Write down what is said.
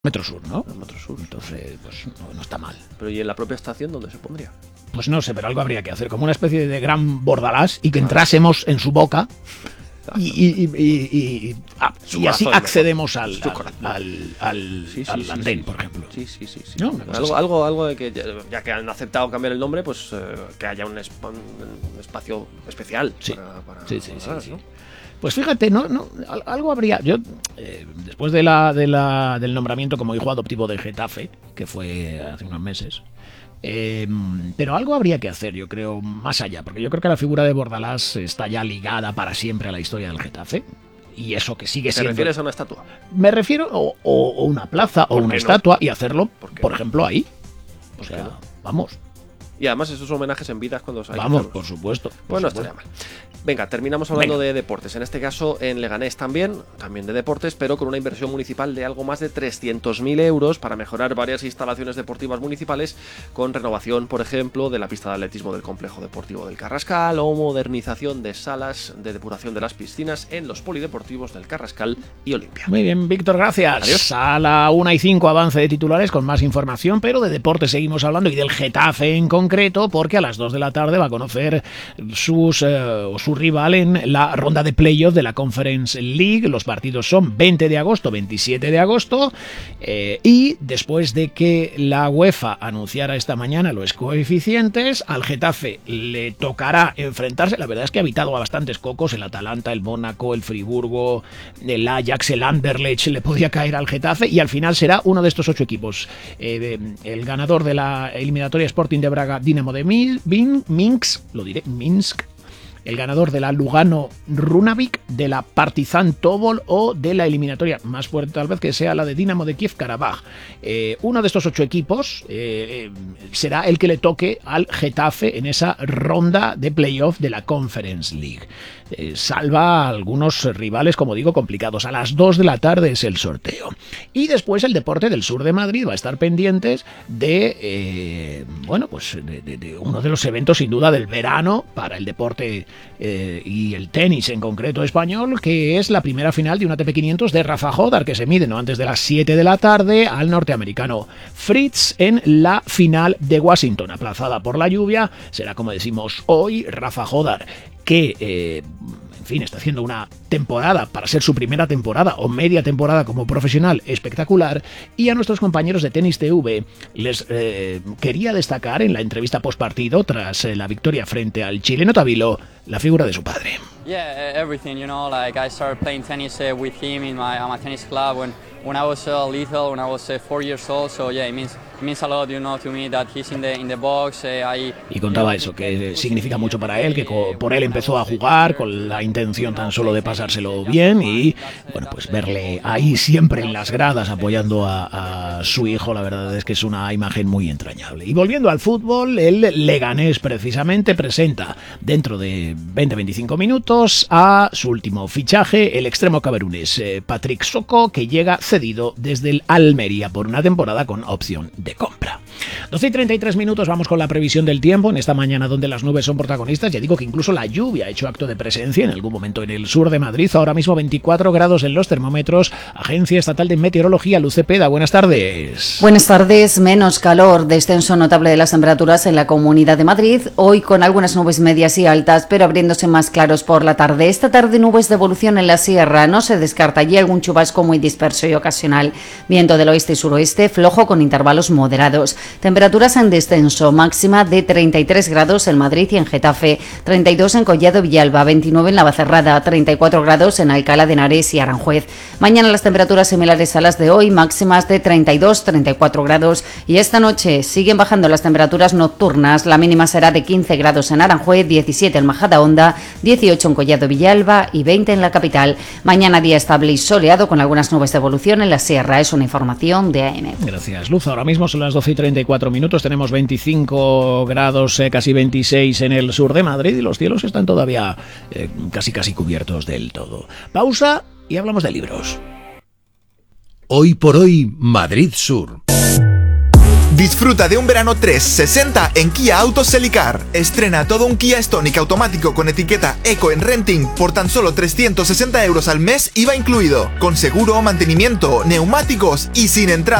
Metro Sur, ¿no? El Metro Sur. Entonces, pues no está mal. Pero ¿y en la propia estación dónde se pondría? Pues no sé, pero algo habría que hacer, como una especie de gran Bordalás y que entrásemos en su boca y así accedemos al andén, por ejemplo. Sí. No, algo de que, ya que han aceptado cambiar el nombre, pues que haya un espacio especial. Sí. Sí. ¿No? Pues fíjate, algo habría. Yo, después del nombramiento como hijo adoptivo de Getafe, que fue hace unos meses, pero algo habría que hacer, yo creo, más allá, porque yo creo que la figura de Bordalás está ya ligada para siempre a la historia del Getafe. Y eso que sigue siendo... ¿Te refieres a una estatua? Me refiero o una plaza o una estatua y hacerlo, por ejemplo, ahí. O sea, vamos. Y además esos homenajes en vidas cuando se vamos, por supuesto. Pues no estaría mal. Venga, terminamos hablando de deportes. En este caso, en Leganés también de deportes, pero con una inversión municipal de algo más de 300.000 euros para mejorar varias instalaciones deportivas municipales, con renovación, por ejemplo, de la pista de atletismo del complejo deportivo del Carrascal o modernización de salas de depuración de las piscinas en los polideportivos del Carrascal y Olimpia. Muy bien, Víctor, gracias. Adiós. A la 1:05 avance de titulares con más información, pero de deportes seguimos hablando y del Getafe en concreto, porque a las 2 de la tarde va a conocer su rival en la ronda de playoff de la Conference League. Los partidos son 20 de agosto, 27 de agosto, y después de que la UEFA anunciara esta mañana los coeficientes, al Getafe le tocará enfrentarse. La verdad es que ha evitado a bastantes cocos, el Atalanta, el Mónaco, el Friburgo, el Ajax, el Anderlecht, le podía caer al Getafe, y al final será uno de estos 8 equipos. El ganador de la eliminatoria Sporting de Braga, Dinamo de Minsk, el ganador de la Lugano Runavik, de la Partizan Tobol o de la eliminatoria más fuerte tal vez que sea la de Dinamo de Kiev Karabaj. Uno de estos 8 equipos será el que le toque al Getafe en esa ronda de playoff de la Conference League. Salva a algunos rivales, como digo, complicados. A las 2 de la tarde es el sorteo. Y después el Deporte del Sur de Madrid va a estar pendientes de uno de los eventos sin duda del verano para el deporte y el tenis en concreto español, que es la primera final de un ATP 500 de Rafa Jodar, que se mide no antes de las 7 de la tarde al norteamericano Fritz en la final de Washington, aplazada por la lluvia. Será, como decimos hoy, Rafa Jodar, que está haciendo una temporada, para ser su primera temporada o media temporada como profesional, espectacular. Y a nuestros compañeros de Tenis TV les quería destacar en la entrevista postpartido tras la victoria frente al chileno Tabilo, la figura de su padre. Yeah, everything, like I started playing tennis with him in my tennis club when I was little, when I was 4 years old, so yeah, it means a lot, to me that he's in the box. Y contaba eso, que significa mucho para él, que por él empezó a jugar con la intención tan solo de pasárselo bien, y bueno, pues verle ahí siempre en las gradas apoyando a su hijo, la verdad es que es una imagen muy entrañable. Y volviendo al fútbol, el Leganés precisamente presenta dentro de 20-25 minutos a su último fichaje, el extremo camerunés Patrick Soko, que llega cedido desde el Almería por una temporada con opción de compra. 12:33 minutos, vamos con la previsión del tiempo en esta mañana donde las nubes son protagonistas. Ya digo que incluso la lluvia ha hecho acto de presencia en algún momento en el sur de Madrid. Ahora mismo 24 grados en los termómetros. Agencia Estatal de Meteorología, Luz Cepeda, buenas tardes. Buenas tardes, menos calor, descenso notable de las temperaturas en la Comunidad de Madrid, hoy con algunas nubes medias y altas, pero abriéndose más claros por la tarde. Esta tarde nubes de evolución en la sierra, no se descarta allí algún chubasco muy disperso y ocasional. Viento del oeste y suroeste, flojo con intervalos moderados. Temperaturas en descenso, máxima de 33 grados en Madrid y en Getafe, 32 en Collado Villalba, 29 en Navacerrada, 34 grados en Alcalá de Henares y Aranjuez. Mañana las temperaturas similares a las de hoy, máximas de 32-34 grados, y esta noche siguen bajando las temperaturas nocturnas. La mínima será de 15 grados en Aranjuez, 17 en Majadahonda, 18 en Collado Villalba y 20 en la capital. Mañana día estable y soleado con algunas nubes de evolución en la sierra. Es una información de AM. Gracias, Luz. Ahora mismo son las 12:34 minutos. Tenemos 25 grados, casi 26 en el sur de Madrid, y los cielos están todavía casi cubiertos del todo. Pausa y hablamos de libros. Hoy por hoy, Madrid Sur. Disfruta de un verano 360 en Kia Autos Celicar. Estrena todo un Kia Stonic automático con etiqueta Eco en renting por tan solo 360 euros al mes, IVA incluido, con seguro, mantenimiento, neumáticos y sin entrada.